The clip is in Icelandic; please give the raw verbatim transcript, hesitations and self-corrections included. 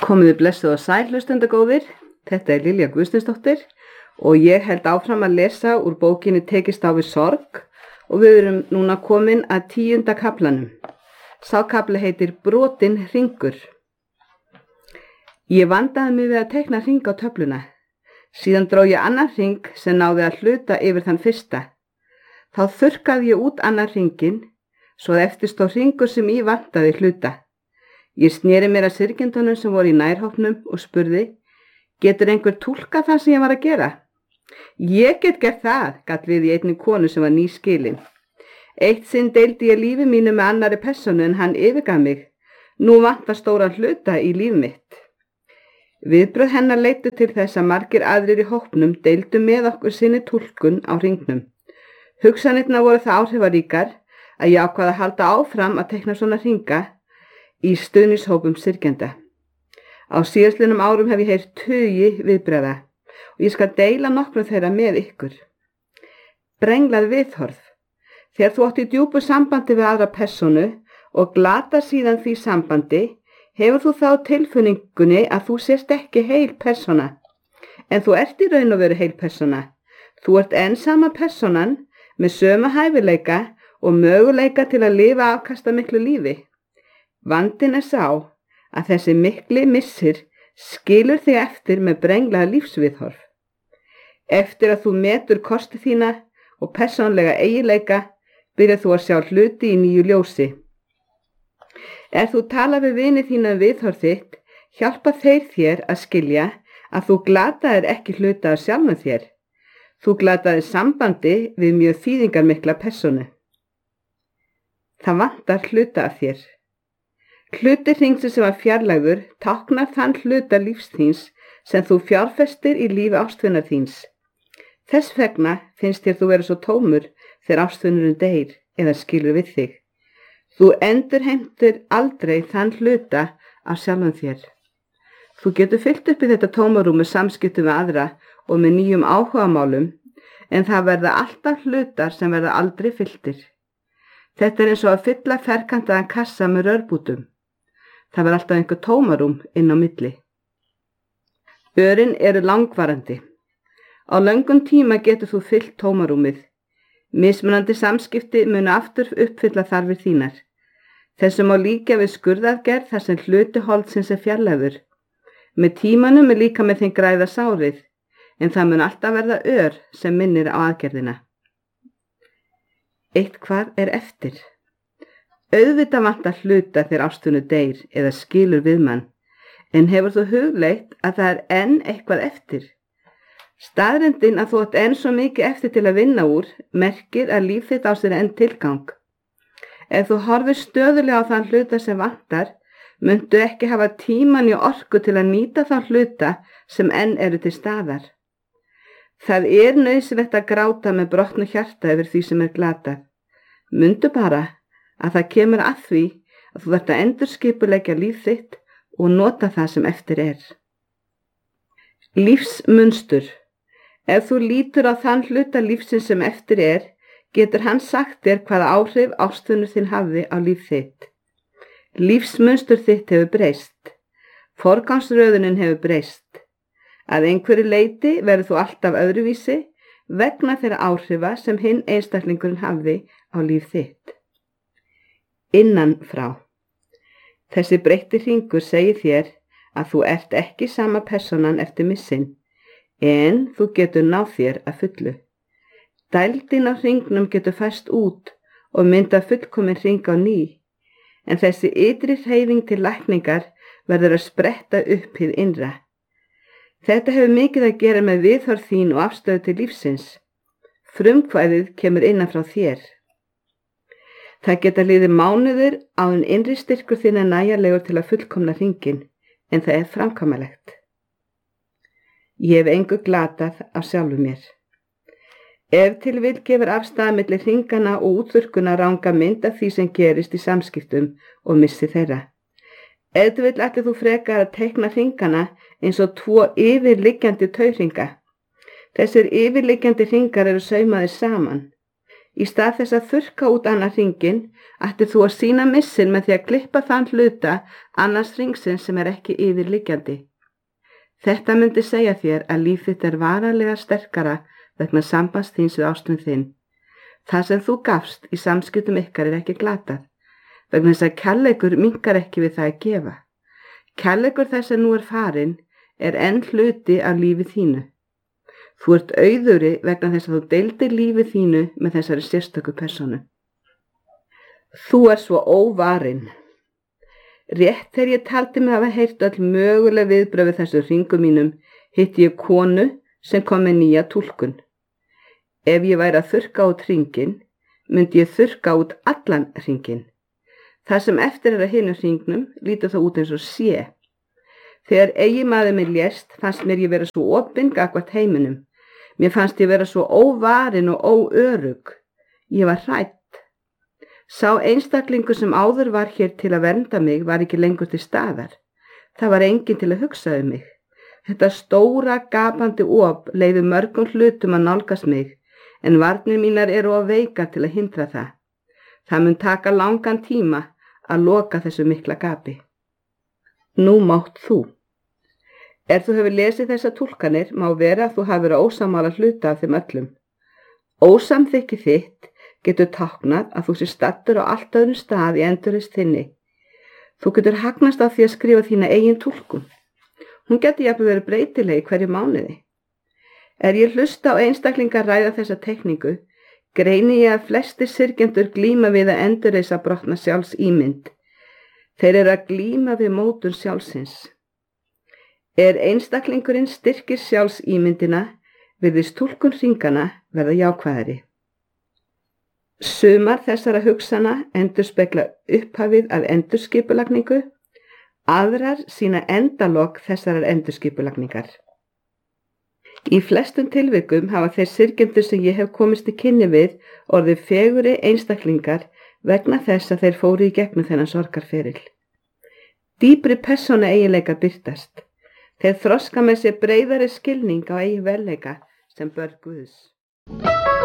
Komiði blessuð og sæl hlustendagóðir, þetta er Lilja Guðsteinsdóttir og ég held áfram að lesa úr bókinni Tekist á við sorg og við erum núna komin að tíunda kaflanum. Sá kafli heitir Brotinn hringur. Ég vandaði mig við að teikna hring á töfluna. Síðan dró ég annan hring sem náði að hluta yfir þann fyrsta. Þá þurrkaði ég út annan hringinn, svo að eftir stóð hringur sem ég vandaði hluta. Ég sneri mér að syrgjendunum sem voru í nærhópnum og spurði, getur einhver túlkað það sem ég var að gera? Ég get gert það, gat við í einni konu sem var nýskilin. Eitt sinn deildi ég lífi mínu með annari persónu en hann yfirgaf mig. Nú vantar stóran hluta í líf mitt. Viðbrögð hennar leiddu til þess að margir aðrir í hópnum deildu með okkur sinni túlkun á hringnum. Hugsanirnar voru það áhrifaríkar að ég ákvað að halda áfram að teikna svona hringa í stuðningshópum syrgjenda. Á síðastliðnum árum hef ég heyrt tugi viðbragða og ég skal deila nokkrum þeirra með ykkur. Brenglað viðhorf. Þegar þú átt í djúpu sambandi við aðra persónu og glatar síðan því sambandi, hefur þú þá tilfinningunni að þú sést ekki heil persóna. En þú ert í raun og veru heil persóna. Þú ert enn sama persónan með sömu hæfileika og möguleika til að lifa afkasta miklu lífi. Vandinn er sá að þessi mikli missir skilur þig eftir með brenglaða lífsviðhorf. Eftir að þú metur kosti þína og persónlega eiginleika, byrjar þú að sjá hluti í nýju ljósi. Ef þú tala við vini þína um viðhorf þitt, hjálpa þeir þér að skilja að þú glataðir ekki hluta af sjálfum þér. Þú glataðir sambandi við mjög þýðingarmikla persónu. Það vantar hluta af þér. Hluti hringsins sem var fjarlægur táknar þann hluta lífs þíns sem þú fjárfestir í lífi ástvinar þíns. Þess vegna finnst þér þú vera svo tómur þegar ástvinurinn deyr eða skilur við þig. Þú endurheimtir aldrei þann hluta af sjálfum þér. Þú getur fyllt upp í þetta tómarúm með samskiptum við aðra og með nýjum áhugamálum, en það verða alltaf hlutar sem verða aldrei fylltir. Þetta er eins og að fylla ferkantaðan kassa með rörbútum. Það verður alltaf einhver tómarúm inn á milli. Örin eru langvarandi. Á löngum tíma getur þú fyllt tómarúmið. Mismunandi samskipti munu aftur uppfylla þarfir þínar. Þessu má líka við skurðargerð þar sem hluti holdsins er fjarlægur. Með tímanum er líka með þeim græða sárið, en það mun alltaf verða ör sem minnir á aðgerðina. Eitthvað er eftir. Auðvitað vantar hluta þegar ástvinu deyr eða skilur við mann, en hefur þú hugleitt að það er enn eitthvað eftir. Staðreyndin að þú átt enn svo mikið eftir til að vinna úr merkir að líf þitt á sér enn tilgang. Ef þú horfir stöðulega á þann hluta sem vantar, muntu ekki hafa tíman í orku til að nýta þá hluta sem enn eru til staðar. Það er nauðsynlegt að gráta með brotnu hjarta yfir því sem er glatað. Mundu bara að það kemur að því að þú þarft að endurskipuleggja líf þitt og nota það sem eftir er. Lífsmunstur. Ef þú lítur á þann hluta lífsins sem eftir er, getur hann sagt þér hvaða áhrif ástvinur þinn hafði á líf þitt. Lífsmunstur þitt hefur breyst. Forgangsröðunin hefur breyst. Að einhverju leyti verður þú alltaf öðruvísi vegna þeirra áhrifa sem hinn einstaklingurinn hafði á líf þitt. Innan frá. Þessi breytti hringur segir þér að þú ert ekki sama persónan eftir missin, en þú getur náð þér að fullu. Dældin á hringnum getur fæst út og mynda fullkomin hring á ný, en þessi ytri hreyfing til lækningar verður að spretta upp hið innra. Þetta hefur mikið að gera með viðhorf þín og afstöðu til lífsins. Frumkvæðið kemur innan frá þér. Það geta liðið mánuður áður en innri styrkur þín er nægjanlegur til að fullkomna hringinn, en það er framkvæmanlegt. Ég hef engu glatað af sjálfu mér. Ef til vill gefur afstæða milli hringana og útþurrkuna ranga mynd af því sem gerist í samskiptum og missi þeirra. Ef til vill ætlir þú frekar að teikna hringana eins og tvo yfirliggjandi tauhringa. Þessir yfirliggjandi hringar eru saumaðir saman. Í stað þess að þurrka út annar hringinn, ættir þú að sýna missin með því að klippa þann hluta annars hringsins sem er ekki yfirliggjandi. Þetta myndi segja þér að líf þitt er varanlega sterkara vegna sambands þíns við ástvin þinn. Það sem þú gafst í samskiptum ykkar er ekki glatað, vegna þess að kærleikur minnkar ekki við það að gefa. Kærleikur þess að nú er farinn er enn hluti af lífi þínu. Þú ert auðugri vegna þess að þú deildir lífi þínu með þessari sérstöku persónu. Þú er svo óvarinn. Rétt þegar ég taldi mig hafa heyrt öll möguleg viðbrögð við þessu hringum mínum, hitti ég konu sem kom með nýja túlkun. Ef ég væri að þurrka út hringinn, myndi ég þurrka út allan hringinn. Það sem eftir er að hinu hringnum lítur þá út eins og sé. Þegar eiginmaður minn lést fannst mér ég vera svo opin gagnvart heiminum. Mér fannst ég vera svo óvarin og óörugg. Ég var hrædd. Sá einstaklingur sem áður var hér til að vernda mig var ekki lengur til staðar. Það var enginn til að hugsa um mig. Þetta stóra gapandi op leyfir mörgum hlutum að nálgast mig, en varnir mínar eru of veikar til að hindra það. Það mun taka langan tíma að loka þessu mikla gapi. Nú mátt þú. Er þú hefur lesið þessar túlkanir, má vera að þú hafi verið ósammála hluta af þeim öllum. Ósamþykki þitt getur táknað að þú sé staddur á allt öðrum stað í endurreisn þinni. Þú getur hagnast á því að skrifa þína eigin túlkun. Hún getur jafnvel verið breytileg í hverju mánuði. Er ég hlusta á einstaklingar ræða þessa teikningu, greini ég að flestir syrgjendur glíma við að endurreisa brotna sjálfs ímynd. Þeir eru að glíma við mótun sjálfsins. Er einstaklingurinn styrkir sjálfs ímyndina, virðist túlkun hringana verða jákvæðari. Sumar þessara hugsana endurspegla upphafið af endurskipulagningu, aðrar sína endalok þessarar endurskipulagningar. Í flestum tilvikum hafa þeir syrgjendur sem ég hef komist í kynni við orðið fegurri einstaklingar vegna þess að þeir fóru í gegnum þennan sorgarferil. Dýpri persónu eiginleika birtast. Þeir þroska með sér breiðari skilning á eigin velleika sem börn Guðs.